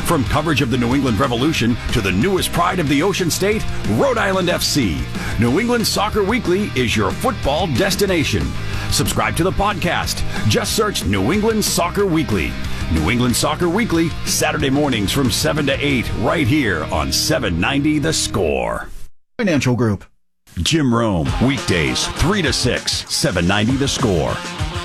From coverage of the New England Revolution to the newest pride of the Ocean State, Rhode Island FC, New England Soccer Weekly is your football destination. Subscribe to the podcast. Just search New England Soccer Weekly. New England Soccer Weekly, Saturday mornings from 7 to 8, right here on 790 The Score. Financial Group. Jim Rome, weekdays 3 to 6, 790 The Score.